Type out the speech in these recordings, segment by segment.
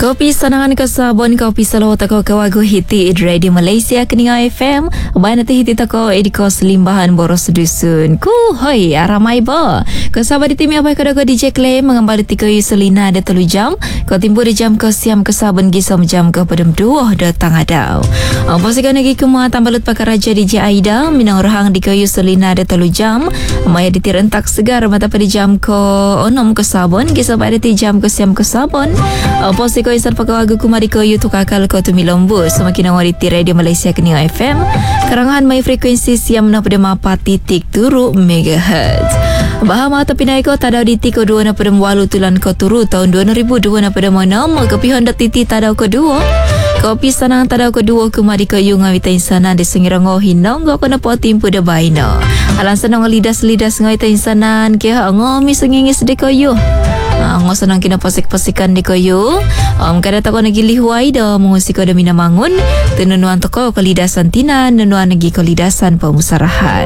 Kopi sanangan ke sabon kopi selalu tako kawagu hiti Radio Malaysia Keninga FM. Baik nanti hiti tako ediko selimbahan boros dusun. Ku hoi aramai ba. Ke sahabat di tim apa kada ko DJ Clay mengembali tiko Selina ada 3 jam. Ko timbul di jam ke siam ke sabon gisom jam ke pedem 2 datang adau. Pasikan lagi kuma tambalut pakar raja DJ Aida minang rahang di ko Selina ada 3 jam. Maya ditirentak segar mata pada jam ke 6 ke sabon gisom ada 3 jam ke siam ke sabon. Posiko isan pakawagu kumari ko YouTube kakal ko tumilombu semakin awal di Radio Malaysia Keninga FM karangan mai frekuensi siam na pada 4.3 MHz. Bahama tapi naik ko tadau di tiko 2 na pada walu tulan ko turu tahun 2002 na pada monam kopi Honda titi tadau ko 2 kopi sanang tadau ko 2 kumari ko yung ngawita insana di sengirango hinong ko na po timpu da baino alan sanang lidas ngawita insanan kaya ngomi sengingis di ko yung ngoso nang kinapasik-pasikan di koyo kada tako nagilihuay do mungsi ko da minamangun tinunuan toko kalidasan tinan nunuan nagi kalidasan pamusarahan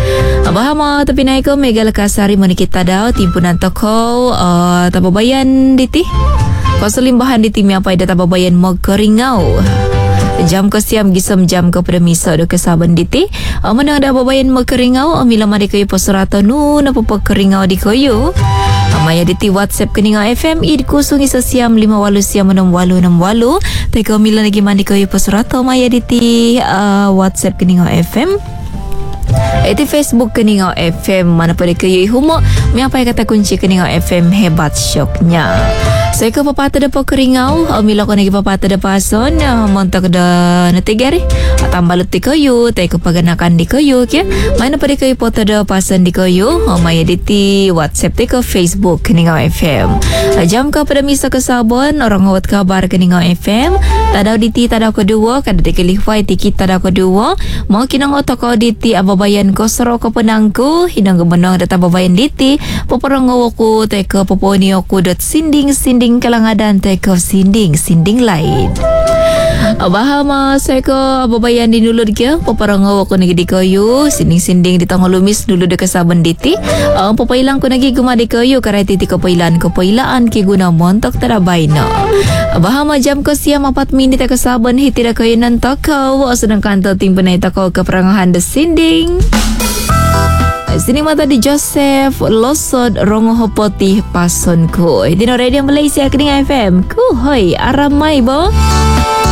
bahama tapi naik ko megala kasari menikita daw timpunan toko tababayan diti pasalimbahan di timi apa ida tababayan magkeringau jam ke siam gisom jam ke pada miso do kesaban diti mana ada babayan magkeringau amila mari koyo pasarato nu na papakeringau di koyo Maya diti WhatsApp Keninga FM id kusung isa siam 58 siam 6868 teko mila lagi mandi ko pasurato Maya diti WhatsApp Keninga FM iti Facebook Keninga FM mana pada kayo humo may apa kata kunci Keninga FM hebat syoknya saya ke papata da pagkeringau mila ko nagi papata da pason montak da natigari tambalut di kayo tay ko paganakan di kayo kya mana pada kayo poto da pason di kayo maya diti WhatsApp di ko Facebook Keninga FM jam ka pada misa ke sabon orang ngawat kabar Keninga FM tadaw diti tadaw kedua kada di kalihway tikit tadaw kedua mau kinang otoko diti ababayan ko saro ko penangku hinang gemenong data babayan diti poporongaw ko tay ko poponi ko dot sinding kalangadan teko sinding lain bahama seko babayan di nulud kya paparangaw ko nagi di kayo sinding di tangolumis dulu de kasaban diti papailang ko nagi gumadi kayo karay titi ko pailan ko pailaan ki guna montok tarabay no bahama jam ko siya 4 minit kasaban hitira kayo ng takaw sedang kanto timbanay takaw kaparangahan de sinding sini mata di Joseph Losod Rongo Hopoti Pason ko. Dino Radio Malaysia Keninga FM. Ku hoi aramai bo.